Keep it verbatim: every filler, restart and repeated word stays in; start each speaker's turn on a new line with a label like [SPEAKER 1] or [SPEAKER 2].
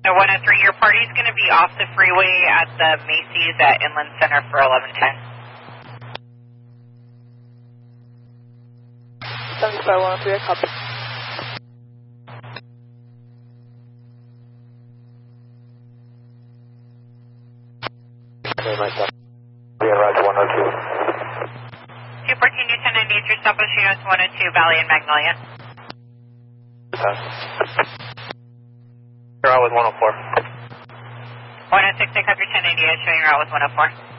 [SPEAKER 1] So one oh three, your party's going to be off the freeway at the Macy's at Inland Center for eleven ten.
[SPEAKER 2] seventy-five, one oh three, I copy.
[SPEAKER 3] Okay, myself. We are right one oh two.
[SPEAKER 1] two fourteen, Newton ninety-eight, your stop is one oh two, Valley and Magnolia.
[SPEAKER 3] Okay. You're out with one oh four.
[SPEAKER 1] one oh six, take up your ten eighty-eight, showing you're out with one oh four.